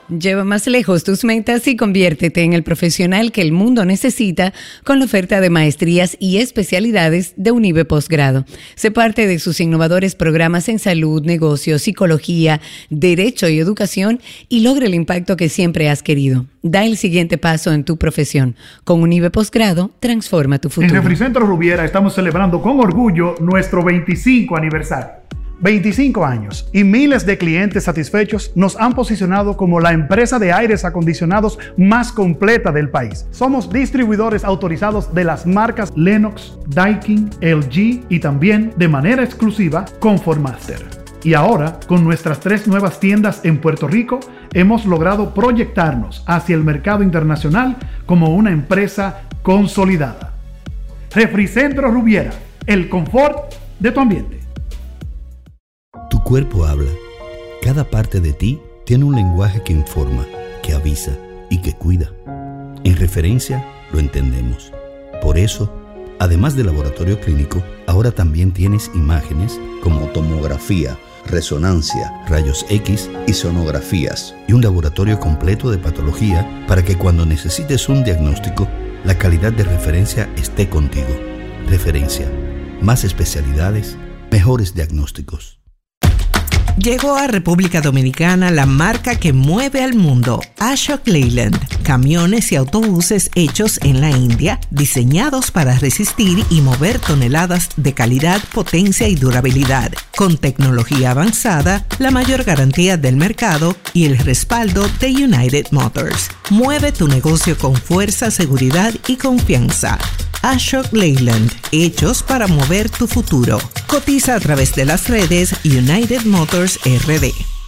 Lleva más lejos tus metas y conviértete en el profesional que el mundo necesita con la oferta de maestrías y especialidades de Unive Postgrado. Sé parte de sus innovadores programas en salud, negocios, psicología, derecho y educación y logra el impacto que siempre has querido. Da el siguiente paso en tu profesión. Con Unive Postgrado, transforma tu futuro. En Refricentro Rubiera estamos celebrando con orgullo nuestro 25 aniversario. 25 años y miles de clientes satisfechos nos han posicionado como la empresa de aires acondicionados más completa del país. Somos distribuidores autorizados de las marcas Lennox, Daikin, LG y también de manera exclusiva Comfortmaster. Y ahora, con nuestras 3 nuevas tiendas en Puerto Rico, hemos logrado proyectarnos hacia el mercado internacional como una empresa consolidada. Refricentro Rubiera, el confort de tu ambiente. Tu cuerpo habla. Cada parte de ti tiene un lenguaje que informa, que avisa y que cuida. En Referencia lo entendemos. Por eso, además de laboratorio clínico, ahora también tienes imágenes como tomografía, resonancia, rayos X y sonografías, y un laboratorio completo de patología para que cuando necesites un diagnóstico, la calidad de Referencia esté contigo. Referencia. Más especialidades, mejores diagnósticos. Llegó a República Dominicana la marca que mueve al mundo, Ashok Leyland. Camiones y autobuses hechos en la India, diseñados para resistir y mover toneladas de calidad, potencia y durabilidad. Con tecnología avanzada, la mayor garantía del mercado y el respaldo de United Motors. Mueve tu negocio con fuerza, seguridad y confianza. Ashok Leyland, hechos para mover tu futuro. Cotiza a través de las redes United Motors RD.